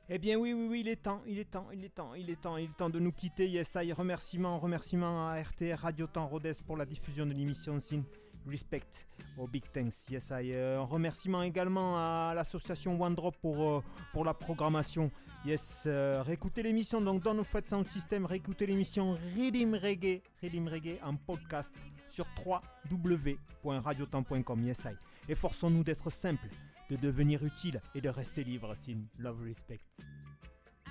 Eh bien oui, il est temps de nous quitter. Yes, I remerciement à RTR Radio Temps Rodez pour la diffusion de l'émission Sin Respect au Big Thanks. Yes, I remerciement également à l'association One Drop pour la programmation. Yes, réécoutez l'émission donc dans nos fêtes sound system, réécoutez l'émission Rhythm Reggae en podcast sur www.radiotemps.com. Yes, I. Efforçons-nous d'être simples, de devenir utile et de rester libre. Sin Love Respect.